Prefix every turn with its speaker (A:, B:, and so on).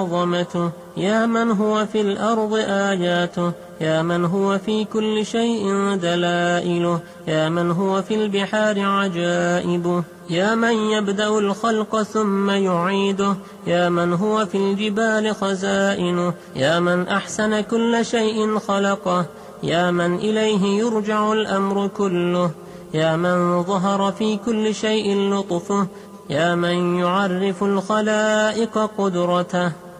A: عظمته، يا من هو في الأرض آياته، يا من هو في كل شيء دلائله، يا من هو في البحار عجائبه، يا من يبدأ الخلق ثم يعيده، يا من هو في الجبال خزائنه، يا من أحسن كل شيء خلقه، يا من إليه يرجع الأمر كله، يا من ظهر في كل شيء لطفه، يا من يعرف الخلائق قدرته.